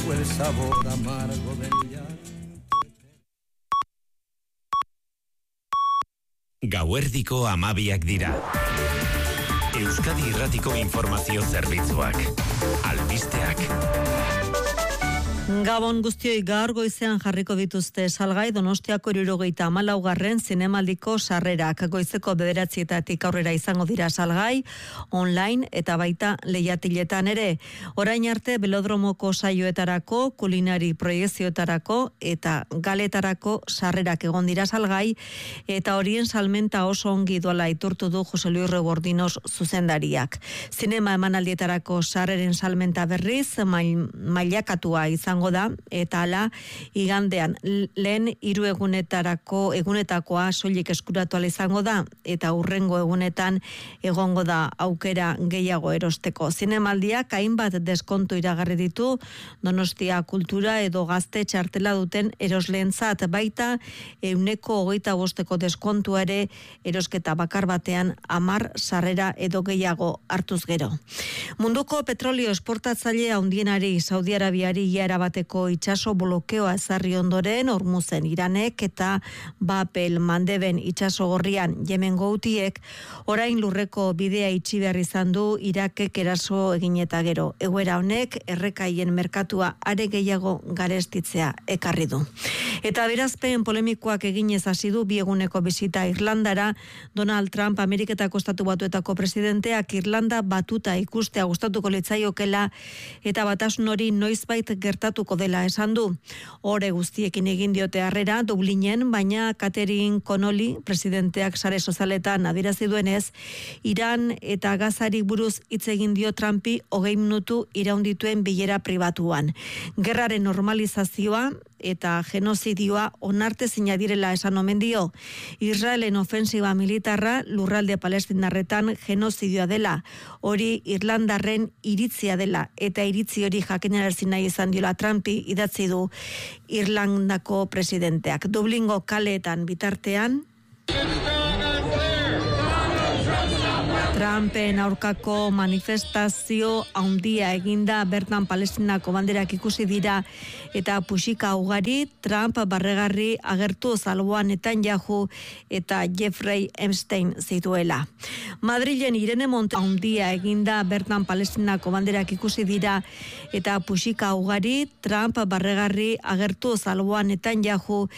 el sabor amargo del llanto. Gauerdiko 12 dira. Euskadi Irratiko informazio zerbitzuak. Albisteak. Gabon guztioi, gaur goizean jarriko dituzte salgai Donostiako 74. zinemaldiko sarrerak. Goizeko 9:00 aurrera izango dira salgai, online eta baita lehiatiletan ere. Orain arte belodromoko saioetarako, kulinari proiekzioetarako eta galetarako sarrerak egon dira salgai, eta horien salmenta oso ongi doala aitortu du Jose Luis Rebordinos zuzendariak. Zinema emanaldietarako sarreren salmenta berriz mailakatua izango da, eta hala igandean lehen 3 egunetakoa soilik eskuratu ahal izango da, eta hurrengo egunetan egongo da aukera gehiago erosteko. Zinemaldiak hainbat deskontu iragarri ditu Donostia Kultura edo Gazte txartela duten erosleentzat, baita 25% deskontua ere erosketa bakar batean 10 sarrera edo gehiago hartuz gero. Munduko petrolio esportatzaile handienari Saudi Arabiari bateko itxaso blokeoa ezarri ondoren, Hormuzen Iranek eta Bapel Mandeben itxaso gorrian Yemen Goutiek orain lurreko bidea itxi behar izan du Irakek eraso egin eta gero. Egoera honek errekaien merkatua are gehiago garestitzea ekarri du. Eta berazpen polemikoak eginez hasi du 2 eguneko bisita Irlandara. Donald Trump, Ameriketako Estatu Batuetako presidenteak Irlanda batuta ikustea gustatuko litzaiokela eta batasun hori noizbait gertatuko dela esan du. Ore guztiekin egin diote harrera Dublinen, baina Catherine Connolly presidenteak sare sozialetan adierazi duenez, Iran eta Gazari buruz hitz egin dio Trumpi 20 minutu iraundituen bilera pribatuan. Gerraren normalizazioa eta genozidioa onartezina direla esan omen dio. Israelen ofensiba militarra lurralde palestinarretan genozidioa dela. Hori Irlandarren iritzia dela, eta iritzi hori jakinarazi nahi izan diola Trumpi idatzi du Irlandako presidenteak. Dublingo kaleetan bitartean Trumpen aurkako manifestazio handia eginda, bertan Palestinako banderak ikusi dira eta puxika ugari. Trump barregarri agertu Salboan Netanyahu eta Jeffrey Epstein zituela. Madrilen Irene Montero handia eginda, bertan Palestinako banderak ikusi dira eta puxika ugari. Trump barregarri agertu Salboan Netanyahu